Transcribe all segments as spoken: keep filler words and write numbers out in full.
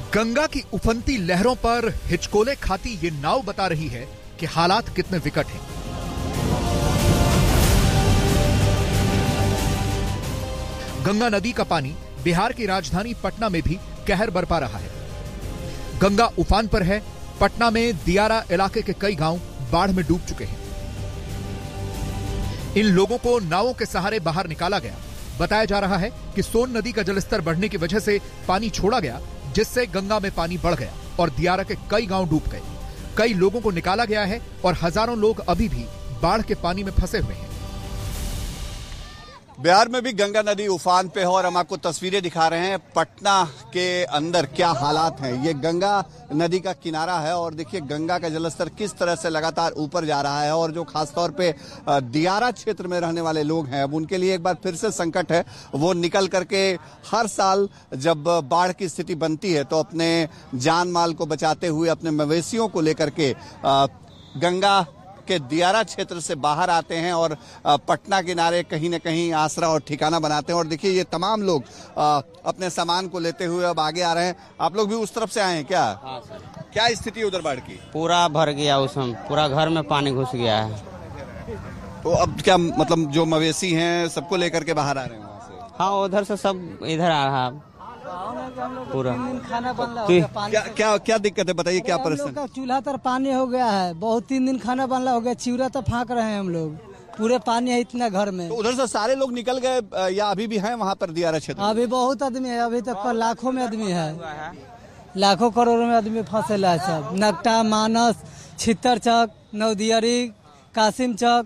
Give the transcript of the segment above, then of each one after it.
गंगा की उफनती लहरों पर हिचकोले खाती ये नाव बता रही है कि हालात कितने विकट हैं। गंगा नदी का पानी बिहार की राजधानी पटना में भी कहर बरपा रहा है। गंगा उफान पर है। पटना में दियारा इलाके के कई गांव बाढ़ में डूब चुके हैं। इन लोगों को नावों के सहारे बाहर निकाला गया। बताया जा रहा है कि सोन नदी का जलस्तर बढ़ने की वजह से पानी छोड़ा गया, जिससे गंगा में पानी बढ़ गया और दियारा के कई गांव डूब गए। कई लोगों को निकाला गया है और हजारों लोग अभी भी बाढ़ के पानी में फंसे हुए हैं। बिहार में भी गंगा नदी उफान पे है और हम आपको तस्वीरें दिखा रहे हैं पटना के अंदर क्या हालात हैं। ये गंगा नदी का किनारा है और देखिए गंगा का जलस्तर किस तरह से लगातार ऊपर जा रहा है और जो खासतौर पे दियारा क्षेत्र में रहने वाले लोग हैं अब उनके लिए एक बार फिर से संकट है। वो निकल करके हर साल जब बाढ़ की स्थिति बनती है तो अपने जान माल को बचाते हुए अपने मवेशियों को लेकर के गंगा के दियारा क्षेत्र से बाहर आते हैं और पटना किनारे कहीं न कहीं आसरा और ठिकाना बनाते हैं। और देखिए ये तमाम लोग अपने सामान को लेते हुए अब आगे आ रहे हैं। आप लोग भी उस तरफ से आए हैं क्या? हाँ सर। क्या स्थिति उधर बाढ़ की? पूरा भर गया, उसमें पूरा घर में पानी घुस गया है। तो अब क्या मतलब जो मवेशी हैं सबको लेकर के बाहर आ रहे हैं वहाँ से? हाँ, उधर से सब इधर आ रहा है पूरा। तीन दिन खाना बन रहा है। क्या क्या क्या दिक्कत है बताइए, क्या परेशानी? चूल्हा तर पानी हो गया है, बहुत तीन दिन खाना बन रहा हो गया, चिवड़ा तो फाँक रहे हैं हम लोग, पूरे पानी है इतना घर में। तो उधर से सारे लोग निकल गए या अभी भी हैं वहाँ पर दियारा क्षेत्र? अभी बहुत आदमी है, अभी तक लाखों में आदमी है, लाखों करोड़ों में आदमी फंसे है सब। नकटा, मानस, छितर चक, नवदियारी, कासिम चक,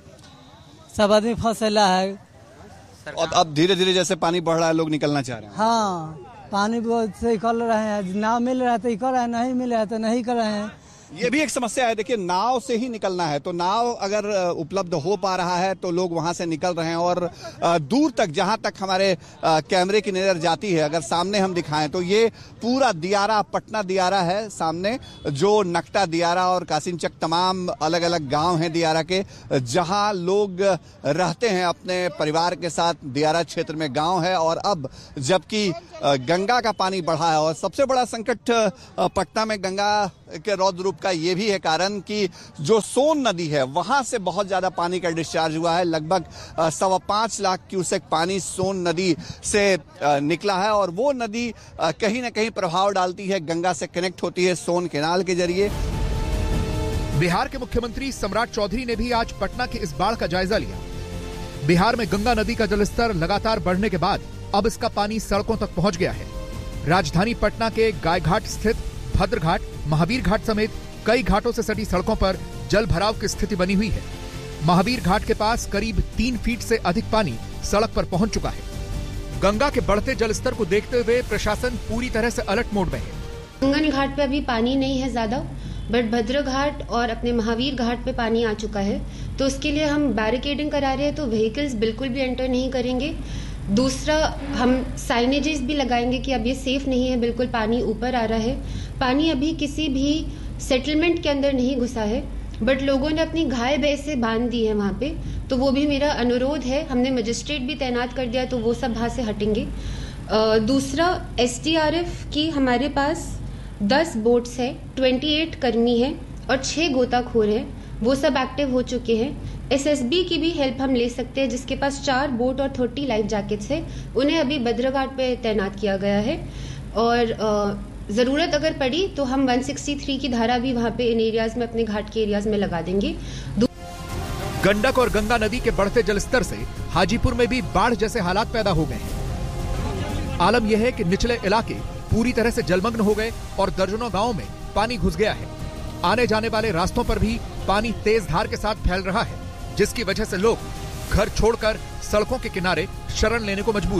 सब आदमी फंसेला है। और अब धीरे धीरे जैसे पानी बढ़ रहा है लोग निकलना चाह रहे हैं। हाँ, पानी से निकल रहे हैं, नाव मिल रहा है तो कर रहे हैं, नहीं मिल रहा है तो नहीं कर रहे हैं। ये भी एक समस्या है। देखिए नाव से ही निकलना है तो नाव अगर उपलब्ध हो पा रहा है तो लोग वहां से निकल रहे हैं और दूर तक जहां तक हमारे कैमरे की नजर जाती है, अगर सामने हम दिखाएं तो ये पूरा दियारा, पटना दियारा है सामने, जो नकटा दियारा और कासिमचक तमाम अलग अलग गांव हैं दियारा के, जहां लोग रहते हैं अपने परिवार के साथ। दियारा क्षेत्र में गाँव है और अब जबकि गंगा का पानी बढ़ा है और सबसे बड़ा संकट पटना में गंगा के रौद्र रूप का ये भी है कारण कि जो सोन नदी है वहां से बहुत ज्यादा पानी का डिस्चार्ज हुआ है। लगभग सवा पांच लाख क्यूसेक पानी सोन नदी से निकला है और वो नदी कहीं ना कहीं प्रभाव डालती है, गंगा से कनेक्ट होती है सोन कैनाल के जरिए। बिहार के मुख्यमंत्री सम्राट चौधरी ने भी आज पटना की इस बाढ़ का जायजा लिया। बिहार में गंगा नदी का जलस्तर लगातार बढ़ने के बाद अब इसका पानी सड़कों तक पहुंच गया है। राजधानी पटना के गायघाट स्थित भद्र घाट, महावीर घाट समेत कई घाटों से सटी सड़कों पर जल भराव की स्थिति बनी हुई है। महावीर घाट के पास करीब तीन फीट से अधिक पानी सड़क पर पहुंच चुका है। गंगा के बढ़ते जलस्तर को देखते हुए प्रशासन पूरी तरह से अलर्ट मोड में है। गंगा घाट पे अभी पानी नहीं है ज्यादा, बट भद्र घाट और अपने महावीर घाट पे पानी आ चुका है, तो उसके लिए हम बैरिकेडिंग करा रहे हैं, तो व्हीकल्स बिल्कुल भी एंटर नहीं करेंगे। दूसरा, हम साइनेजेस भी लगाएंगे कि अब ये सेफ नहीं है, बिल्कुल पानी ऊपर आ रहा है। पानी अभी किसी भी सेटलमेंट के अंदर नहीं घुसा है, बट लोगों ने अपनी घाय भैंसे बांध दी है वहां पे, तो वो भी मेरा अनुरोध है। हमने मजिस्ट्रेट भी तैनात कर दिया, तो वो सब वहां से हटेंगे। दूसरा, एसडीआरएफ की हमारे पास दस बोट्स है, अट्ठाईस कर्मी है और छह गोताखोर है, वो सब एक्टिव हो चुके हैं। एसएसबी की भी हेल्प हम ले सकते हैं, जिसके पास चार बोट और तीस लाइफ जैकेट्स है, उन्हें अभी भद्रघाट पे तैनात किया गया है। और जरूरत अगर पड़ी तो हम एक सौ तिरसठ की धारा भी वहां पे इन एरियाज में, अपने घाट के एरियाज में लगा देंगे। गंडक और गंगा नदी के बढ़ते जलस्तर से हाजीपुर में भी बाढ़ जैसे हालात पैदा हो गए हैं। आलम यह है कि निचले इलाके पूरी तरह से जलमग्न हो गए और दर्जनों गांवों में पानी घुस गया है। आने जाने वाले रास्तों पर भी पानी तेज धार के साथ फैल रहा है, जिसकी वजह से लोग घर छोड़कर सड़कों के किनारे शरण लेने को मजबूर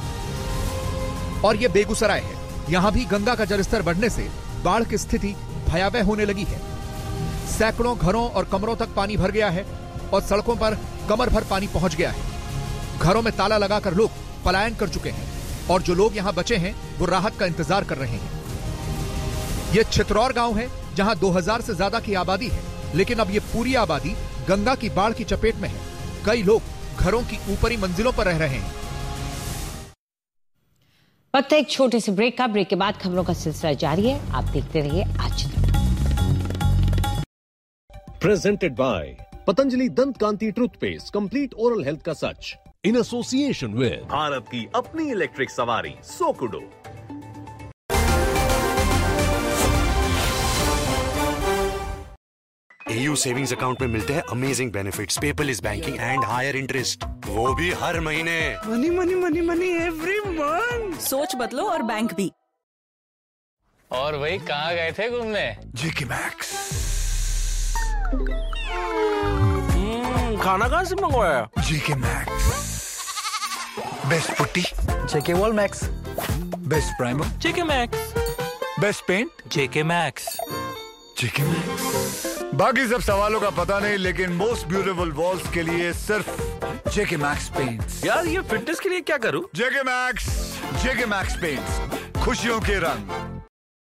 हैं। और ये बेगूसराय है, यहां भी गंगा का जलस्तर बढ़ने से बाढ़ की स्थिति भयावह होने लगी है। सैकड़ों घरों और कमरों तक पानी भर गया है और सड़कों पर कमर भर पानी पहुंच गया है। घरों में ताला लगाकर लोग पलायन कर चुके हैं और जो लोग यहां बचे हैं वो राहत का इंतजार कर रहे हैं। ये चित्रौर गांव है जहां दो हज़ार से ज्यादा की आबादी है, लेकिन अब ये पूरी आबादी गंगा की बाढ़ की चपेट में है। कई लोग घरों की ऊपरी मंजिलों पर रह रहे हैं। वक्त है एक छोटे से ब्रेक का। ब्रेक के बाद खबरों का सिलसिला जारी है, आप देखते रहिए आज तक। प्रेजेंटेड बाय पतंजलि दंत कांति टूथपेस्ट, कंप्लीट ओरल हेल्थ का सच, इन एसोसिएशन विद भारत की अपनी इलेक्ट्रिक सवारी सोकुडो। एयू सेविंग्स अकाउंट में मिलते हैं amazing benefits, paperless banking and higher interest, वो भी हर महीने। Money money money money every month. सोच बदलो और बैंक भी। और भाई कहाँ गए थे घूमने? जेके मैक्स। खाना कहाँ से मंगवाया? जेके मैक्स। बेस्ट पुट्टी जेके वॉल मैक्स, बेस्ट प्राइमर जेके मैक्स, बेस्ट पेंट जेके मैक्स, जेके मैक्स। बाकी सब सवालों का पता नहीं, लेकिन मोस्ट ब्यूटीफुल वॉल्स के लिए सिर्फ जेके मैक्स पेंट्स। यार ये फिटनेस के लिए क्या करूं? जेके मैक्स, जेके मैक्स पेंट्स, खुशियों के रंग।